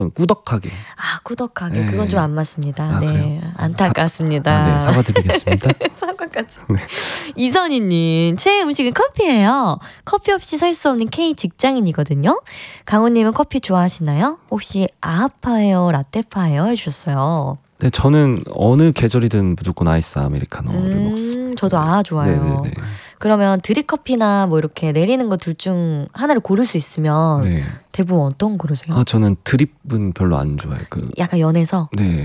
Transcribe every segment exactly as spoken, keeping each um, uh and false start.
꾸덕하게. 아, 꾸덕하게. 네. 그건 좀 안 맞습니다. 아, 네. 그래요? 안타깝습니다. 아, 네, 사과드리겠습니다. 사과까지. 네. 이선희님, 최애 음식은 커피예요. 커피 없이 살 수 없는 K 직장인이거든요. 강호님은 커피 좋아하시나요? 혹시 아하파예요, 라떼파예요? 해주셨어요. 네, 저는 어느 계절이든 무조건 아이스 아메리카노를 음, 먹습니다. 저도 아 좋아요. 네네네. 그러면 드립커피나 뭐 이렇게 내리는 거 둘 중 하나를 고를 수 있으면 네. 대부분 어떤 거 고르세요? 아, 저는 드립은 별로 안 좋아해요. 그, 약간 연해서? 네,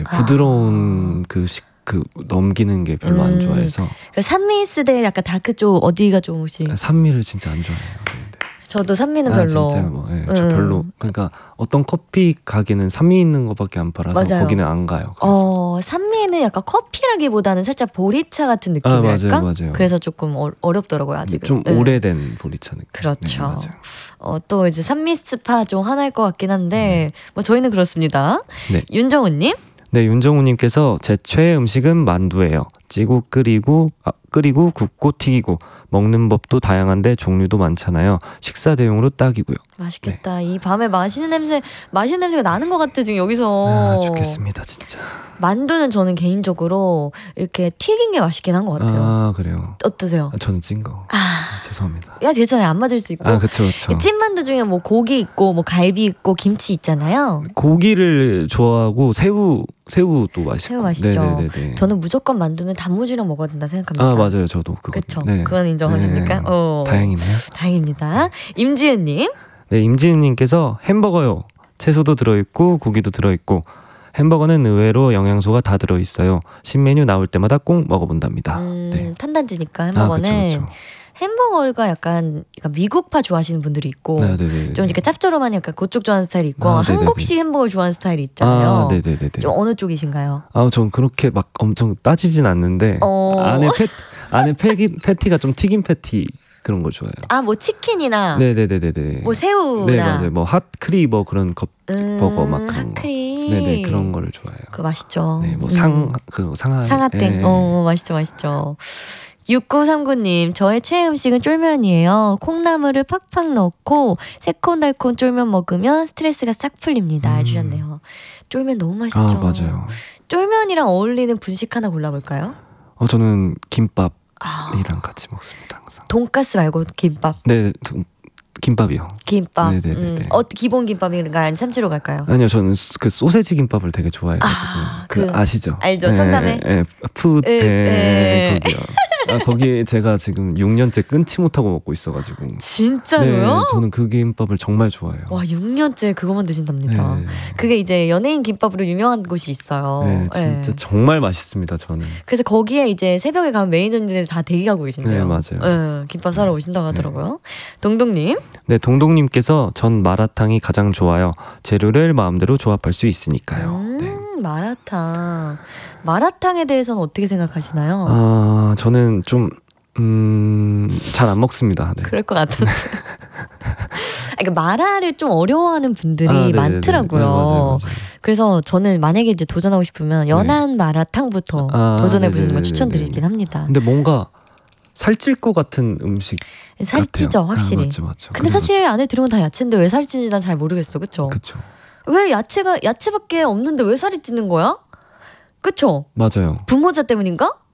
부드러운 아. 그 식, 그 넘기는 게 별로 음. 안 좋아해서. 산미스 대 약간 다크 쪽 어디가 좀 혹시? 산미를 진짜 안 좋아해요. 네. 저도 산미는 아, 별로. 진짜 뭐, 네, 저 음. 별로. 그러니까 어떤 커피 가게는 산미 있는 거밖에 안 팔아서 맞아요. 거기는 안 가요. 그래서. 어, 산미는 약간 커피라기보다는 살짝 보리차 같은 아, 느낌이랄까? 맞아요, 맞아요. 그래서 조금 어, 어렵더라고요, 아직은. 좀 네. 오래된 보리차 느낌. 그렇죠. 네, 맞아요. 어, 또 이제 산미스파 좀 하나일 것 같긴 한데, 뭐 저희는 그렇습니다. 네. 윤정훈님? 네, 윤정우님께서 제 최애 음식은 만두예요. 찌고 끓이고 아, 끓이고 굽고 튀기고 먹는 법도 다양한데 종류도 많잖아요. 식사 대용으로 딱이고요. 맛있겠다. 이 밤에 맛있는 냄새, 맛있는 냄새가 나는 것 같아, 지금 여기서. 아, 좋겠습니다, 진짜. 만두는 저는 개인적으로 이렇게 튀긴 게 맛있긴 한 것 같아요. 아, 그래요. 어떠세요? 아, 저는 찐 거. 아, 아, 죄송합니다. 야, 괜찮아요. 안 맞을 수 있고. 아, 그쵸, 그쵸. 찐만두 중에 뭐 고기 있고, 뭐 갈비 있고, 김치 있잖아요. 고기를 좋아하고 새우 새우도 맛있고. 새우 맛있죠. 네네네네. 저는 무조건 만두는 단무지랑 먹어야 된다 생각합니다. 아, 맞아요. 저도 그거. 그렇죠. 네. 그건 인정하십니까? 네. 어. 다행이네요. 다행입니다. 임지은님. 네, 임지은님께서 햄버거요. 채소도 들어있고 고기도 들어있고 햄버거는 의외로 영양소가 다 들어있어요. 신메뉴 나올 때마다 꼭 먹어본답니다. 음, 네. 탄단지니까 아, 햄버거는 그쵸, 그쵸. 햄버거가 약간, 약간 미국파 좋아하시는 분들이 있고 네, 네, 네. 좀 이렇게 짭조름한 약간 그쪽 좋아하는 스타일이 있고 아, 네네네. 한국식 햄버거 좋아하는 스타일이 있잖아요. 아, 네네네. 좀 어느 쪽이신가요? 아, 전 그렇게 막 엄청 따지진 않는데 어. 안에 패 안에 패기, 패티가 좀 튀긴 패티 그런 걸 좋아해요. 아, 뭐 치킨이나 네네네네네. 뭐 새우나 네, 맞아요. 뭐 핫크리버 그런 컵 음, 버거 막 그런 거. 핫크림. 네네, 그런 거를 좋아해요. 그거 맛있죠. 네, 뭐 음. 상 그 상하 상하땡. 예. 어, 맛있죠, 맛있죠. 육구삼구님, 저의 최애 음식은 쫄면이에요. 콩나물을 팍팍 넣고 새콤달콤 쫄면 먹으면 스트레스가 싹 풀립니다. 음. 해주셨네요. 쫄면 너무 맛있죠. 아, 맞아요. 쫄면이랑 어울리는 분식 하나 골라볼까요? 어, 저는 김밥이랑 아, 같이 먹습니다 항상. 돈가스 말고 김밥. 네, 도- 김밥이요. 김밥. 네네네네. 음, 어, 기본 김밥인가요? 아니면 참치로 갈까요? 아니요, 저는 스- 그 소세지 김밥을 되게 좋아해가지고 아, 그, 그- 아시죠? 알죠, 천담에? 예, 예, 푸, 예, 예, 예. 거기요. 아, 거기 제가 지금 육 년째 끊지 못하고 먹고 있어가지고. 진짜로요? 네, 저는 그 김밥을 정말 좋아해요. 와, 육 년째 그거만 드신답니다. 네, 그게 이제 연예인 김밥으로 유명한 곳이 있어요. 네, 진짜 네. 정말 맛있습니다. 저는. 그래서 거기에 이제 새벽에 가면 매니저님들이 다 대기하고 계신대요. 네, 맞아요. 네, 김밥 사러 오신다고 하더라고요. 동동님. 네, 동동님께서 전 마라탕이 가장 좋아요. 재료를 마음대로 조합할 수 있으니까요. 음, 네. 마라탕. 마라탕에 대해서는 어떻게 생각하시나요? 아, 저는 좀 음, 잘 안 먹습니다. 네. 그럴 것 같은데. 그러니까 마라를 좀 어려워하는 분들이 아, 네네네. 많더라고요. 네, 맞아요, 맞아요. 그래서 저는 만약에 이제 도전하고 싶으면 연한 마라탕부터 아, 도전해 보시는 거 네네네네네. 추천드리긴 합니다. 근데 뭔가 살찔 것 같은 음식 살찌죠, 같아요. 확실히. 아, 맞죠, 맞죠. 근데 사실 안에 들어온 다 야채인데 왜 살이 찌는지 난 잘 모르겠어. 그쵸? 그렇죠. 왜 야채가 야채밖에 없는데 왜 살이 찌는 거야? 그쵸? 맞아요. 분모자 때문인가?